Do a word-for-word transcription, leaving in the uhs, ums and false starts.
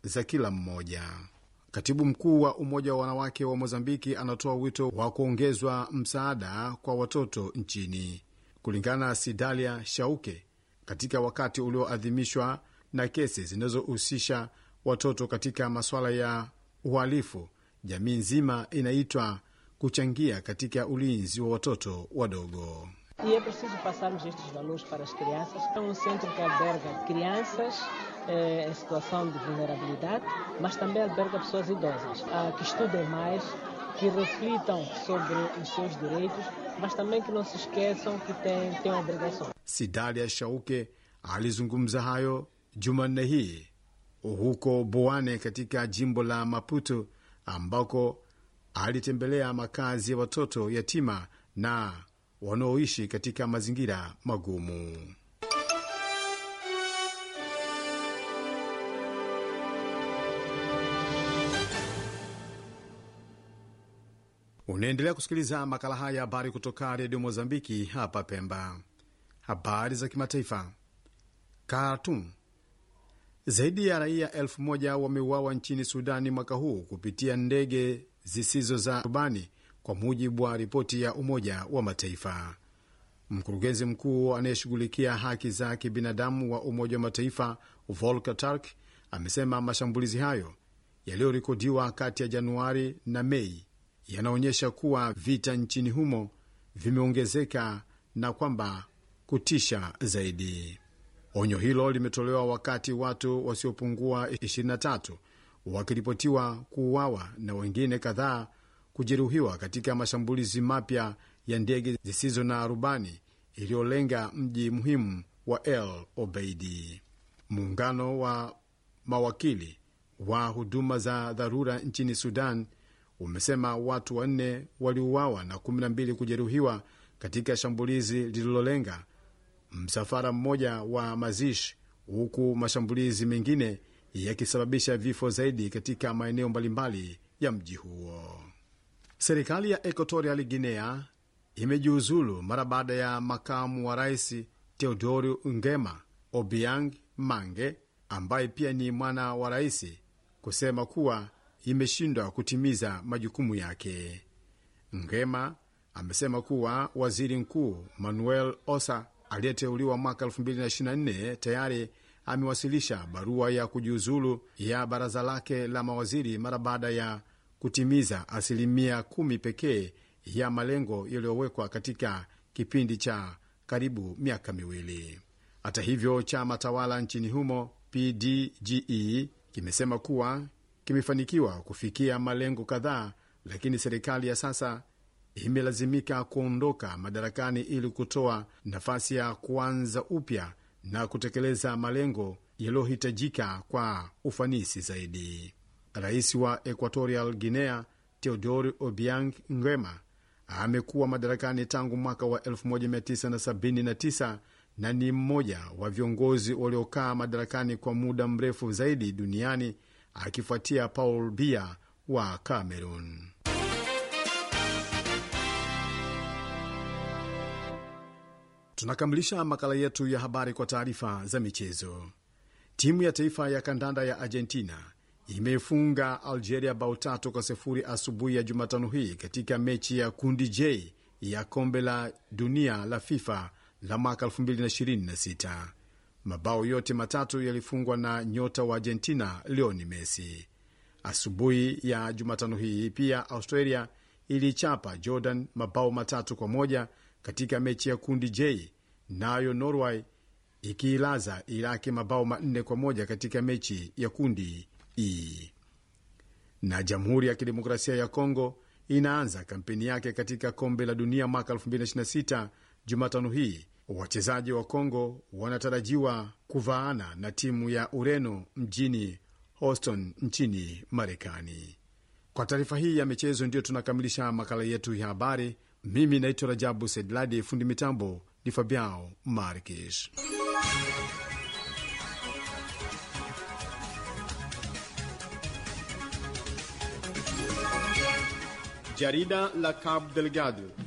za kila mmoja. Katibu mkuu wa Umoja wa Wanawake wa Mozambiki anatoa wito wa kuongezwa msaada kwa watoto nchini. Kulingana na Sidalia Shauke, katika wakati ulioadhimishwa na kesi zinazohusisha watoto katika masuala ya uhalifu, jamii nzima inaitwa kuchangia katika ulinzi wa watoto wadogo. E é preciso passarmos estes valores para as crianças. É um centro que alberga crianças eh, em situação de vulnerabilidade, mas também alberga pessoas idosas, ah, que estudem mais, que reflitam sobre os seus direitos, mas também que não se esqueçam que têm, têm obrigações. Sidalia Shauke alizungumza hayo Jumanne hii huko Boane katika jimbo la Maputo, ambako alitembelea makazi ya watoto yatima na wanaoishi katika mazingira magumu. Unaendelea kusikiliza makala haya ya habari kutoka Redio Mozambiki hapa Pemba. Habari za kimataifa. Khartoum. Zaidi ya raia elfu moja wameuawa nchini Sudani mwaka huu kupitia ndege zisizo za rubani, kwa mujibu wa ripoti ya Umoja wa Mataifa. Mkurugenzi mkuu anayeshughulikia haki za kibinadamu wa Umoja wa Mataifa Volker Turk amesema mashambulizi hayo yaliyorekodiwa kati ya Januari na Mei yanaonyesha kuwa vita nchini humo vimeongezeka na kwamba kutisha zaidi. Onyo hilo limetolewa wakati watu wasiopungua ishirini na tatu wakiripotiwa kuuawa na wengine kadhaa kujeruhiwa katika mashambulizi mapya ya ndege zisizo na rubani iliyolenga mji muhimu wa El Obeidi. Muungano wa mawakili wa huduma za dharura nchini Sudan umesema watu wanne waliuawa na kumi na mbili kujeruhiwa katika shambulizi lililolenga msafara mmoja wa mazishi, huku mashambulizi mengine yakisababisha vifo zaidi katika maeneo mbalimbali ya mji huo. Serikali ya Equatorial Guinea imejiuzulu mara baada ya makamu wa rais Teodoro Ngema Obiang Mange, ambaye pia ni mwana wa rais, kusema kuwa imeshindwa kutimiza majukumu yake. Ngema amesema kuwa waziri mkuu Manuel Osa aliyeteuliwa mwaka elfu mbili na ishirini na nne tayari amewasilisha barua ya kujiuzulu ya baraza lake la mawaziri mara baada ya kutimiza asilimia kumi pekee ya malengo yaliyowekwa katika kipindi cha karibu miaka miwili. Hata hivyo, chama tawala nchini humo P D G E kimesema kuwa kimefanikiwa kufikia malengo kadhaa, lakini serikali ya sasa imelazimika kuondoka madarakani ili kutoa nafasi ya kuanza upya na kutekeleza malengo yaliyohitajika kwa ufanisi zaidi. Rais wa Equatorial Guinea Teodoro Obiang Nguema amekuwa madarakani tangu mwaka wa elfu moja mia tisa sabini na tisa na ni mmoja wa viongozi waliokaa madarakani kwa muda mrefu zaidi duniani, akifuatia Paul Biya wa Cameroon. Tunakamilisha makala yetu ya habari kwa taarifa za michezo. Timu ya taifa ya kandanda ya Argentina imefunga Algeria bao tatu kwa sifuri asubuhi ya Jumatano hii katika mechi ya kundi J ya kombe la dunia la FIFA la mwaka elfu mbili na ishirini na sita. Mabao yote matatu yalifungwa na nyota wa Argentina Lionel Messi. Asubuhi ya Jumatano hii pia Australia ilichapa Jordan mabao matatu kwa moja katika mechi ya kundi J, nayo Norway ikiilaza Iraki mabao manne kwa moja katika mechi ya kundi E. Na Jamhuri ya Kidemokrasia ya Kongo inaanza kampeni yake katika kombe la dunia mwaka elfu mbili na ishirini na sita Jumatano hii. Wachezaji wa Kongo wanatarajiwa kuvaana na timu ya Ureno mjini Houston nchini Marekani. Kwa taarifa hii ya michezo ndio tunakamilisha makala yetu ya habari. Mimi naitwa Rajabu Sedladi, fundi mitambo ni Fabiao Marques. Jarida la Cabo Delgado.